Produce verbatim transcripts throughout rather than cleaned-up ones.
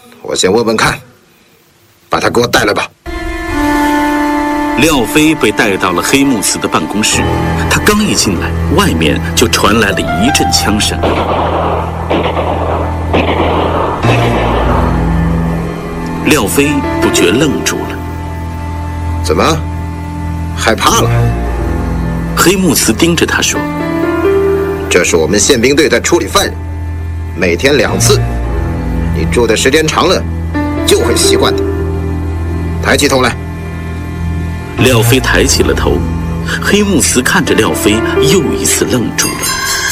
我先问问看，把他给我带来吧。 廖飞被带到了黑木慈的办公室，他刚一进来，外面就传来了一阵枪声。廖飞不觉愣住了。 怎么，害怕了？ 黑木慈盯着他说：“ 这是我们宪兵队在处理犯人，每天两次，你住的时间长了，就会习惯的。抬起头来。” 廖飞抬起了头，黑木慈看着廖飞，又一次愣住了。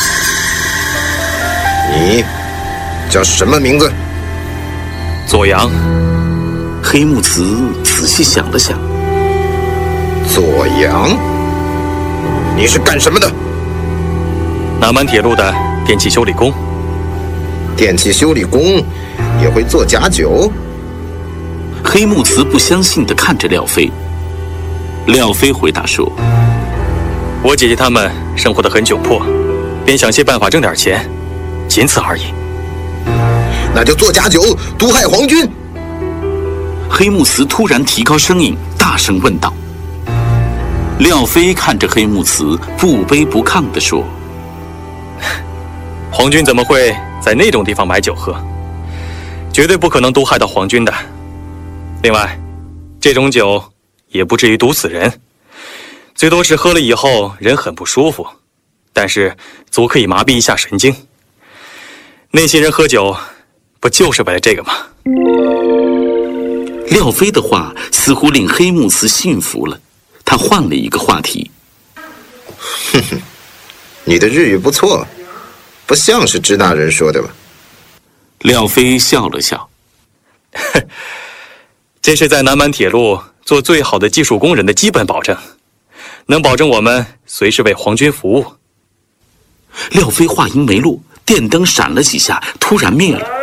你叫什么名字？ 左阳。 黑木慈仔细想了想。 左阳？你是干什么的？ 南满铁路的电气修理工。 电气修理工也会做假酒？ 黑木慈不相信地看着廖飞。廖飞回答说：“ 我姐姐他们生活得很窘迫，便想些办法挣点钱，仅此而已。” 那就做假酒，毒害皇军。 黑木慈突然提高声音，大声问道。廖飞看着黑木慈，不卑不亢地说：“ 皇军怎么会在那种地方买酒喝？绝对不可能毒害到皇军的。另外，这种酒也不至于毒死人，最多是喝了以后人很不舒服，但是足可以麻痹一下神经。那些人喝酒，不就是为了这个吗？” 廖飞的话似乎令黑木慈信服了，他换了一个话题：“ 哼哼，你的日语不错，不像是支那人说的吧？” 廖飞笑了笑：“ 这是在南满铁路做最好的技术工人的基本保证，能保证我们随时为皇军服务。” 廖飞话音没落，电灯闪了几下，突然灭了。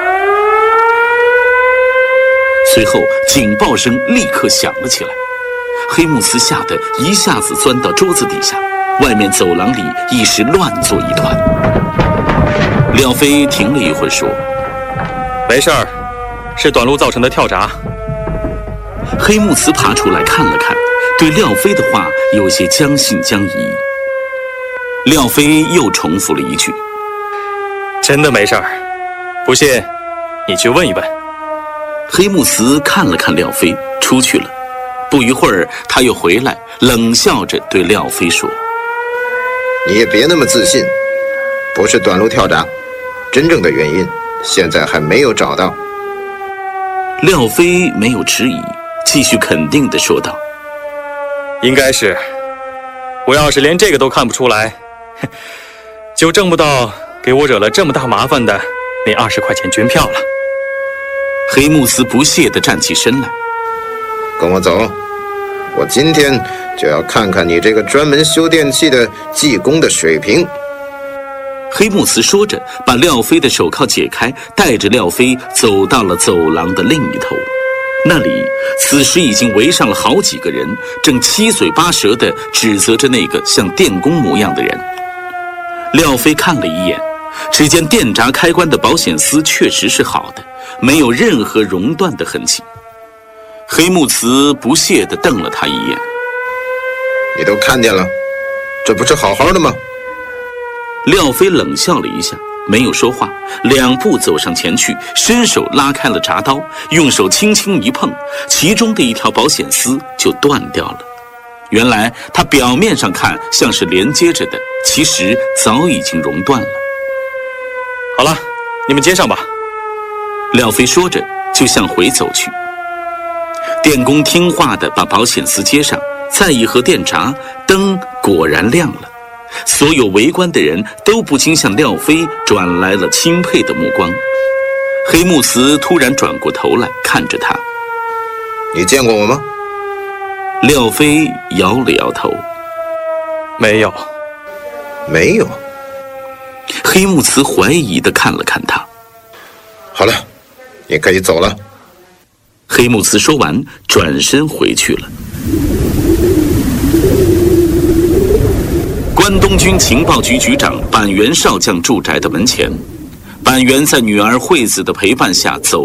随后警报声立刻响了起来，黑木慈吓得一下子钻到桌子底下，外面走廊里一时乱作一团。廖飞停了一会儿说：“ 没事儿，是短路造成的跳闸。” 黑木慈爬出来看了看，对廖飞的话有些将信将疑。廖飞又重复了一句：“ 真的没事儿，不信你去问一问。” 黑木慈看了看廖飞，出去了。不一会儿，他又回来，冷笑着对廖飞说：“ 你也别那么自信，不是短路跳闸，真正的原因现在还没有找到。” 廖飞没有迟疑，继续肯定地说道：“ 应该是，我要是连这个都看不出来，就挣不到给我惹了这么大麻烦的那二十块钱军票了。” 黑木慈不屑地站起身来：“ 跟我走，我今天就要看看你这个专门修电器的技工的水平。” 黑木慈说着，把廖飞的手铐解开，带着廖飞走到了走廊的另一头。那里此时已经围上了好几个人，正七嘴八舌地指责着那个像电工模样的人。廖飞看了一眼，只见电闸开关的保险丝确实是好的，没有任何熔断的痕迹。黑木慈不屑地瞪了他一眼：“ 你都看见了，这不是好好的吗？” 廖飞冷笑了一下，没有说话，两步走上前去，伸手拉开了闸刀，用手轻轻一碰，其中的一条保险丝就断掉了。原来它表面上看像是连接着的，其实早已经熔断了。 好了，你们接上吧。 廖飞说着就向回走去。电工听话地把保险丝接上，再一合电闸，灯果然亮了。所有围观的人都不禁向廖飞转来了钦佩的目光。黑木慈突然转过头来看着他：“ 你见过我吗？” 廖飞摇了摇头：“ 没有。”“ 没有。” 黑木慈怀疑地看了看他：“ 好了，你可以走了。” 黑木慈说完，转身回去了。关东军情报局局长板垣少将住宅的门前，板垣在女儿惠子的陪伴下走